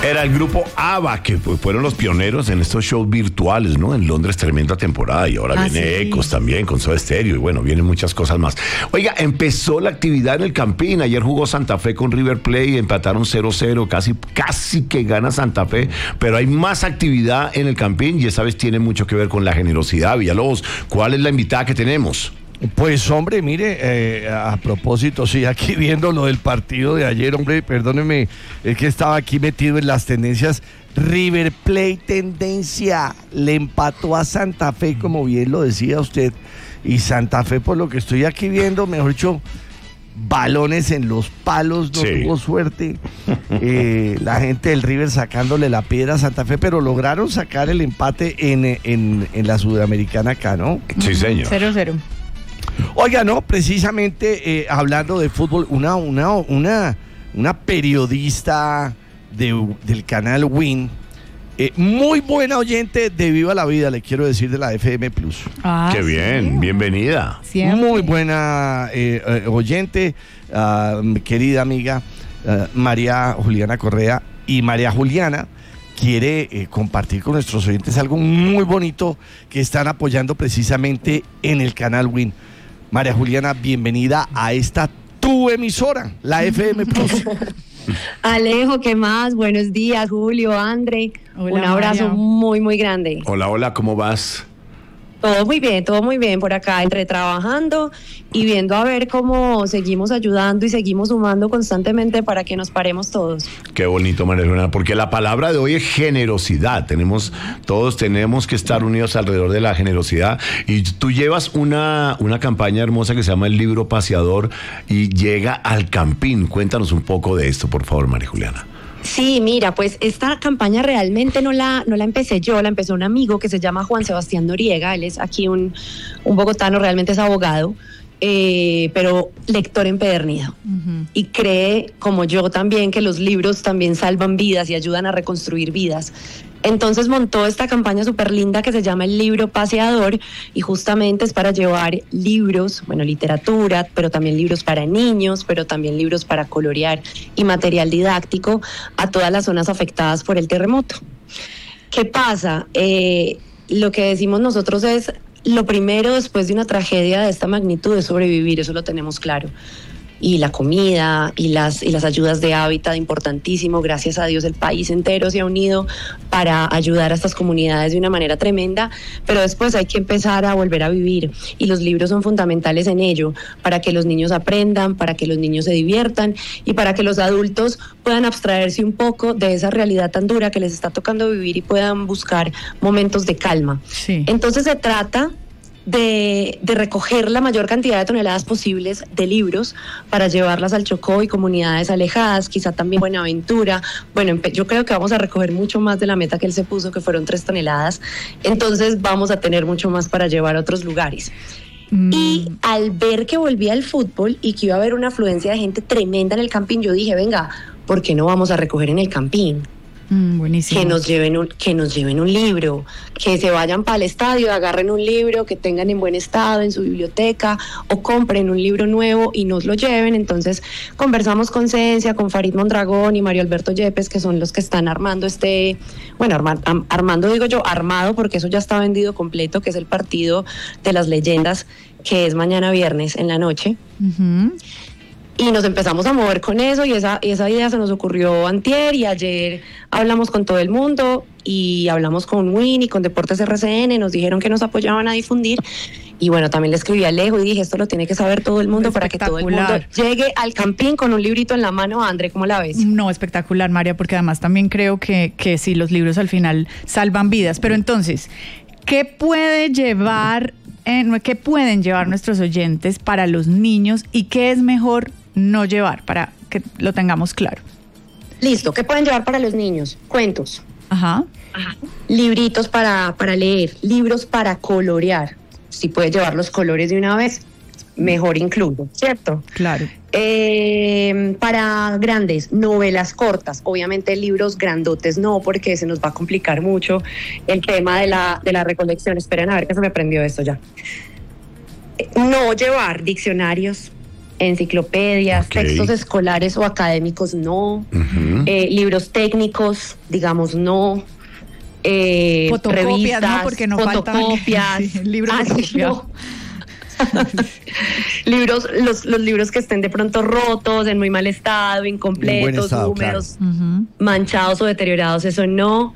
Era el grupo ABBA, que fueron los pioneros en estos shows virtuales, ¿no? En Londres, tremenda temporada, y ahora viene Ecos también con Soda Stereo, y bueno, vienen muchas cosas más. Oiga, empezó la actividad en el Campín. Ayer jugó Santa Fe con River Plate, empataron 0-0, casi que gana Santa Fe, pero hay más actividad en el Campín y esta vez tiene mucho que ver con la generosidad. Villalobos, ¿cuál es la invitada que tenemos? Pues hombre, mire, a propósito, sí, aquí viendo lo del partido de ayer, hombre, perdóneme, es que estaba aquí metido en las tendencias. River Plate tendencia, le empató a Santa Fe, como bien lo decía usted, y Santa Fe, por lo que estoy aquí viendo, mejor dicho, balones en los palos, no tuvo suerte, la gente del River sacándole la piedra a Santa Fe, pero lograron sacar el empate en la Sudamericana acá, ¿no? Sí, señor. 0-0. Oiga, no, precisamente hablando de fútbol, una periodista del canal Win, muy buena oyente de Viva la Vida, le quiero decir, de la FM Plus. Qué bien, bienvenida. Siempre. Muy buena oyente, querida amiga María Juliana Correa, y María Juliana quiere compartir con nuestros oyentes algo muy bonito que están apoyando precisamente en el canal Win. María Juliana, bienvenida a esta tu emisora, la FM Plus. Alejo, ¿qué más? Buenos días, Julio, André. Hola, un abrazo María. muy, muy grande. Hola, ¿cómo vas? Todo muy bien por acá, entre trabajando y viendo a ver cómo seguimos ayudando y seguimos sumando constantemente para que nos paremos todos. Qué bonito, María Juliana, porque la palabra de hoy es generosidad. Todos tenemos que estar unidos alrededor de la generosidad. Y tú llevas una campaña hermosa que se llama El Libro Paseador y llega al Campín. Cuéntanos un poco de esto, por favor, María Juliana. Sí, mira, pues esta campaña realmente no la empecé yo, la empezó un amigo que se llama Juan Sebastián Noriega. Él es aquí un bogotano, realmente es abogado, pero lector empedernido. Y cree, como yo también, que los libros también salvan vidas y ayudan a reconstruir vidas. Entonces montó esta campaña súper linda que se llama El Libro Paseador, y justamente es para llevar libros, literatura, pero también libros para niños, pero también libros para colorear y material didáctico a todas las zonas afectadas por el terremoto. ¿Qué pasa? Lo que decimos nosotros es, lo primero después de una tragedia de esta magnitud es sobrevivir, eso lo tenemos claro. Y la comida y las ayudas de hábitat, importantísimo. Gracias a Dios el país entero se ha unido para ayudar a estas comunidades de una manera tremenda, pero después hay que empezar a volver a vivir, y los libros son fundamentales en ello, para que los niños aprendan, para que los niños se diviertan y para que los adultos puedan abstraerse un poco de esa realidad tan dura que les está tocando vivir y puedan buscar momentos de calma. Sí. Entonces se trata de recoger la mayor cantidad de toneladas posibles de libros para llevarlas al Chocó y comunidades alejadas, quizá también Buenaventura. Bueno, yo creo que vamos a recoger mucho más de la meta que él se puso, que fueron 3 toneladas. Entonces vamos a tener mucho más para llevar a otros lugares. Y al ver que volvía el fútbol y que iba a haber una afluencia de gente tremenda en el Campín, yo dije, venga, ¿por qué no vamos a recoger en el Campín? Buenísimo. Que nos lleven un libro, que se vayan para el estadio, agarren un libro que tengan en buen estado en su biblioteca, o compren un libro nuevo y nos lo lleven. Entonces conversamos con Cencia, con Farid Mondragón y Mario Alberto Yepes, que son los que están armando armado, porque eso ya está vendido completo, que es el partido de las leyendas, que es mañana viernes en la noche. Y nos empezamos a mover con eso, y esa idea se nos ocurrió antier, y ayer hablamos con todo el mundo y hablamos con Win y con Deportes RCN, nos dijeron que nos apoyaban a difundir. Y bueno, también le escribí a Alejo y dije, esto lo tiene que saber todo el mundo para que todo el mundo llegue al Campín con un librito en la mano. André, ¿cómo la ves? No, espectacular, María, porque además también creo que sí, los libros al final salvan vidas. Pero entonces, ¿qué pueden llevar nuestros oyentes para los niños y qué es mejor no llevar, para que lo tengamos claro? Listo, ¿qué pueden llevar para los niños? Cuentos. Ajá. Libritos para leer, libros para colorear. Si puedes llevar los colores de una vez, mejor incluso, ¿cierto? Claro. Para grandes, novelas cortas. Obviamente libros grandotes no, porque se nos va a complicar mucho el tema de la recolección. Esperen a ver que se me prendió esto ya. No llevar diccionarios, enciclopedias, Ok. textos escolares o académicos no, libros técnicos, digamos no, Fotocopias, revistas, ¿no? Porque no faltan- fotocopias, sí, el libro sí, fotocopiado. no. Libros, los libros que estén de pronto rotos, en muy mal estado, incompletos, estado, húmedos, Ujú. manchados o deteriorados, eso no.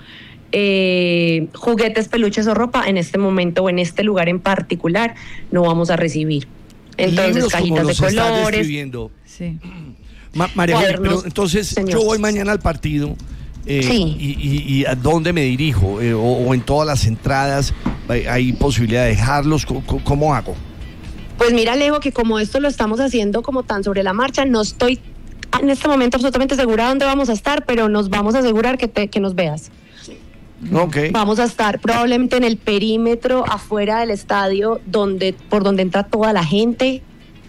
Juguetes, peluches o ropa en este momento o en este lugar en particular no vamos a recibir. Entonces, Libros como cajitas de los estás colores. describiendo. Sí. María Julia, Cuadernos, pero entonces señor. yo voy mañana al partido. Sí. Y ¿a dónde me dirijo? O en todas las entradas hay posibilidad de dejarlos. ¿Cómo hago? Pues mira, Alejo, que como esto lo estamos haciendo como tan sobre la marcha, no estoy en este momento absolutamente segura de dónde vamos a estar, pero nos vamos a asegurar que nos veas. Ok. Vamos a estar probablemente en el perímetro afuera del estadio, por donde entra toda la gente.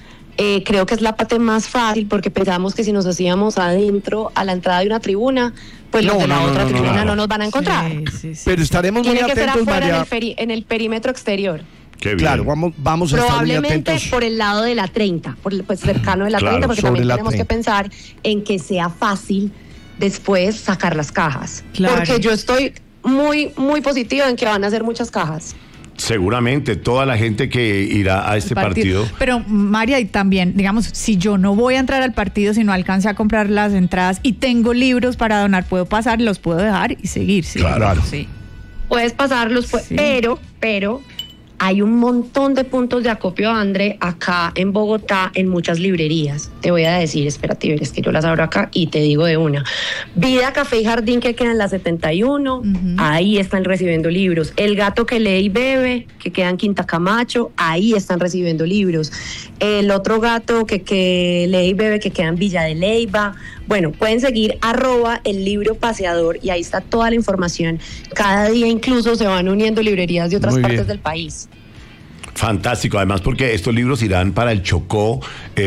Creo que es la parte más fácil porque pensamos que si nos hacíamos adentro a la entrada de una tribuna, pues los No, de la no, no, otra no, tribuna claro. no nos van a encontrar. Sí, sí, sí. Pero estaremos muy Tiene que ser atentos, afuera María. en el perímetro exterior. Qué bien. Claro, vamos a estar muy Probablemente atentos. por el lado de la 30, pues cercano de la Claro, 30, porque sobre también la tenemos 30. que pensar en que sea fácil después sacar las cajas. Claro. Porque yo estoy muy, muy positiva en que van a hacer muchas cajas. Seguramente toda la gente que irá a este partido. Pero María, y también, digamos, si yo no voy a entrar al partido, si no alcancé a comprar las entradas y tengo libros para donar, puedo pasar, los puedo dejar y seguir. ¿Sí? Claro. Sí. Puedes pasarlos, Sí. pero hay un montón de puntos de acopio, André, acá en Bogotá, en muchas librerías. Te voy a decir, espérate, es que yo las abro acá y te digo de una. Vida, Café y Jardín, que queda en la 71, ahí están recibiendo libros. El Gato que lee y bebe, que queda en Quinta Camacho, ahí están recibiendo libros. El otro gato que lee y bebe, que queda en Villa de Leyva. Bueno, pueden seguir @el libro paseador y ahí está toda la información. Cada día incluso se van uniendo librerías de otras Muy partes bien. del país. Fantástico, además porque estos libros irán para el Chocó,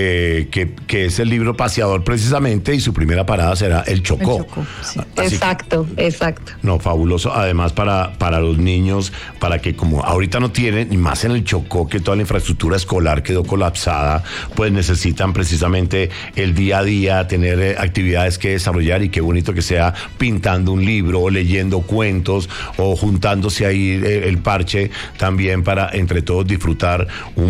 que es el libro paseador precisamente, y su primera parada será el Chocó. El Chocó, sí. Así que- Exacto. No, fabuloso. Además, para los niños, para que como ahorita no tienen, y más en el Chocó, que toda la infraestructura escolar quedó colapsada, pues necesitan precisamente el día a día, tener actividades que desarrollar, y qué bonito que sea pintando un libro, o leyendo cuentos, o juntándose ahí el parche también para entre todos disfrutar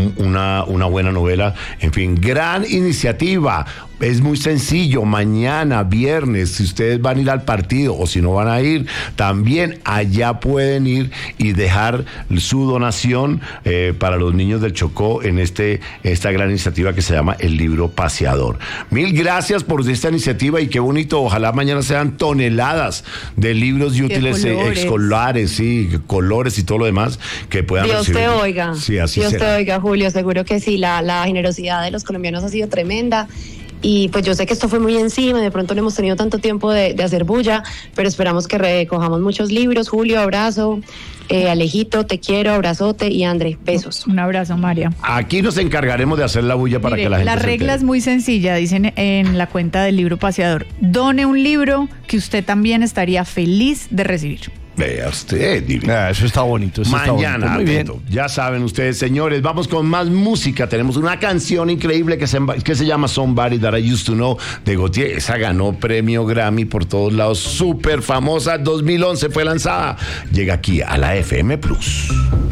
una buena novela. En fin, gran iniciativa. Es muy sencillo, mañana, viernes, si ustedes van a ir al partido o si no van a ir, también allá pueden ir y dejar su donación para los niños del Chocó en esta gran iniciativa que se llama El Libro Paseador. Mil gracias por esta iniciativa y qué bonito, ojalá mañana sean toneladas de libros y útiles colores. escolares, sí, colores y todo lo demás que puedan Dios recibir. te oiga. Sí, así Dios será. te oiga, Julio. Seguro que sí, la generosidad de los colombianos ha sido tremenda. Y pues yo sé que esto fue muy encima, de pronto no hemos tenido tanto tiempo de hacer bulla, pero esperamos que recojamos muchos libros. Julio, abrazo. Alejito, te quiero, abrazote. Y André, besos. Un abrazo, María. Aquí nos encargaremos de hacer la bulla para Mire, que la gente se regla entere. es muy sencilla, dicen en la cuenta del Libro Paseador. Done un libro que usted también estaría feliz de recibir. Vea usted, divino. Eso está bonito. Eso está Mañana, bonito. Muy bien. atento. Ya saben ustedes, señores, vamos con más música. Tenemos una canción increíble que se llama Somebody That I Used to Know de Gautier. Esa ganó premio Grammy por todos lados, súper famosa. 2011 fue lanzada. Llega aquí a la FM Plus.